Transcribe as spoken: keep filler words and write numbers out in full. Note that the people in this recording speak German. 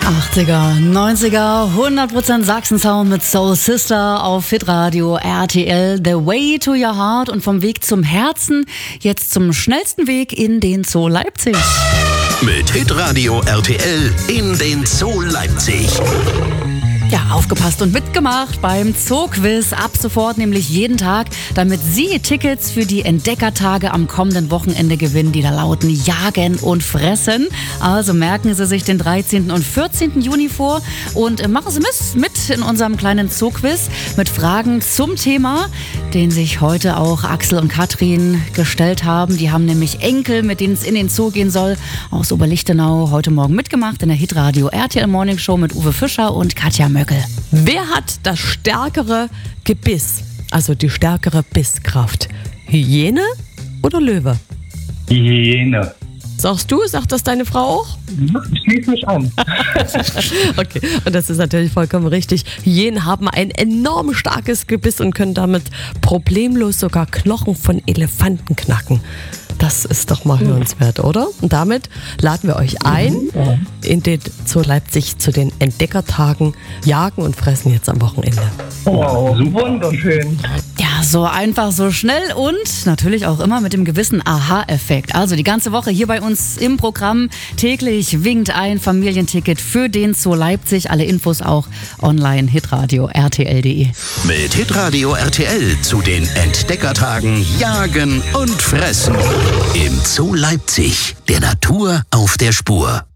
achtziger, neunziger, hundert Prozent Sachsen-Sound mit Soul Sister auf Hitradio R T L. The Way to Your Heart und vom Weg zum Herzen jetzt zum schnellsten Weg in den Zoo Leipzig. Mit Hitradio R T L in den Zoo Leipzig. Ja, aufgepasst und mitgemacht beim Zoo-Quiz. Ab sofort nämlich jeden Tag, damit Sie Tickets für die Entdeckertage am kommenden Wochenende gewinnen, die da lauten Jagen und Fressen. Also merken Sie sich den dreizehnten und vierzehnten Juni vor und machen Sie mit in unserem kleinen Zoo-Quiz mit Fragen zum Thema, den sich heute auch Axel und Katrin gestellt haben. Die haben nämlich Enkel, mit denen es in den Zoo gehen soll, aus Oberlichtenau heute Morgen mitgemacht in der Hitradio R T L Morning Show mit Uwe Fischer und Katja Möckel. Wer hat das stärkere Gebiss, also die stärkere Bisskraft? Hyäne oder Löwe? Die Hyäne. Sagst du, sagt das deine Frau auch? Ich schließe mich an. Okay, und das ist natürlich vollkommen richtig. Hyänen haben ein enorm starkes Gebiss und können damit problemlos sogar Knochen von Elefanten knacken. Das ist doch mal hörenswert, oder? Und damit laden wir euch ein in den Zoo Leipzig zu den Entdeckertagen Jagen und Fressen jetzt am Wochenende. Wow, wunderschön. Ja, so einfach, so schnell und natürlich auch immer mit dem gewissen Aha-Effekt. Also die ganze Woche hier bei uns im Programm täglich winkt ein Familienticket für den Zoo Leipzig. Alle Infos auch online hitradio R T L punkt de. Mit Hitradio R T L zu den Entdeckertagen Jagen und Fressen. Im Zoo Leipzig, der Natur auf der Spur.